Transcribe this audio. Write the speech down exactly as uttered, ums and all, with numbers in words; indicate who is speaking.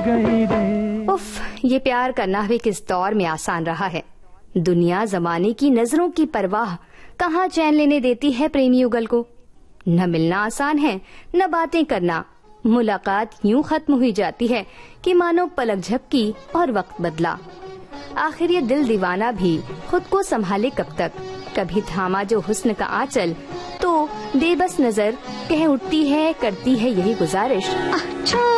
Speaker 1: गई रे।
Speaker 2: उफ, ये प्यार करना भी किस दौर में आसान रहा है। दुनिया जमाने की नजरों की परवाह कहाँ चैन लेने देती है प्रेमी युगल को। न मिलना आसान है, न बातें करना। मुलाकात यूं खत्म हुई जाती है कि मानो पलक झपकी और वक्त बदला। आखिर ये दिल दीवाना भी खुद को संभाले कब तक। कभी थामा जो हुस्न का आंचल तो बेबस नजर कह उठती है, करती है यही गुजारिश।